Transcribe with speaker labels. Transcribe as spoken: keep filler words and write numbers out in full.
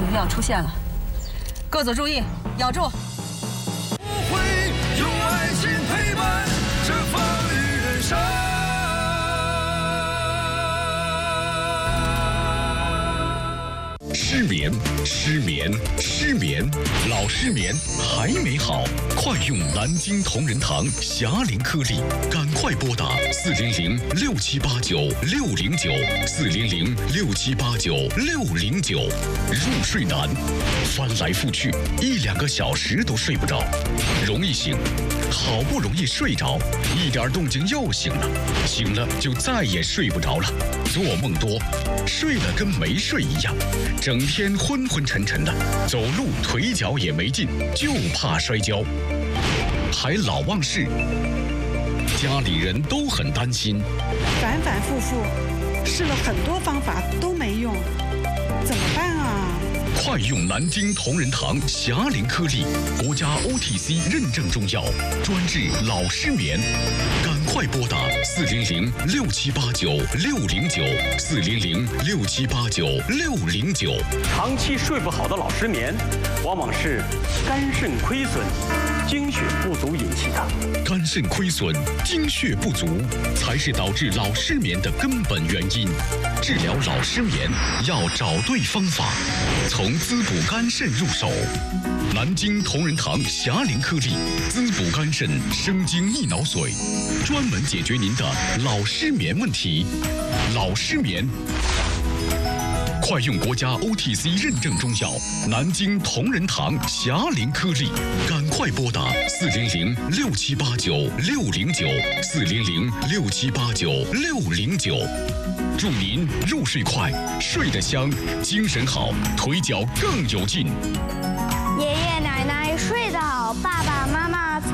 Speaker 1: 大鱼要出现了，各组注意，咬住。
Speaker 2: 不会用爱情陪伴这风雨人生。
Speaker 3: 失眠，失眠，失眠，老失眠还没好，快用南京同仁堂霞灵颗粒，赶快拨打四零零六七八九六零九四零零六七八九六零九。入睡难，翻来覆去一两个小时都睡不着，容易醒，好不容易睡着，一点动静又醒了，醒了就再也睡不着了，做梦多，睡了跟没睡一样。整天昏昏沉沉的，走路腿脚也没劲，就怕摔跤，还老忘事，家里人都很担心，
Speaker 4: 反反复复试了很多方法都没用，怎么办啊？
Speaker 3: 快用南京同仁堂霞灵颗粒，国家 O T C 认证中药，专治老失眠。赶快拨打四零零六七八九六零九四零零六七八九六零九。
Speaker 5: 长期睡不好的老失眠，往往是肝肾亏损、精血不足引起的。
Speaker 3: 肝肾亏损、精血不足才是导致老失眠的根本原因。治疗老失眠要找对方法，从滋补肝肾入手。南京同仁堂霞灵颗粒，滋补肝肾，生津益脑髓，专门解决您的老失眠问题。老失眠，快用国家 O T C 认证中药南京同仁堂霞灵颗粒，赶快拨打四零零六七八九六零九四零零六七八九六零九。祝您入睡快，睡得香，精神好，腿脚更有劲。
Speaker 6: 爷爷奶奶